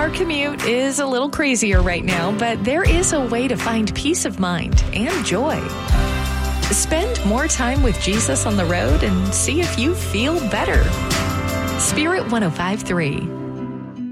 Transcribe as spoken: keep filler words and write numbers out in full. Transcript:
Our commute is a little crazier right now, but there is a way to find peace of mind and joy. Spend more time with Jesus on the road and see if you feel better. Spirit one oh five point three.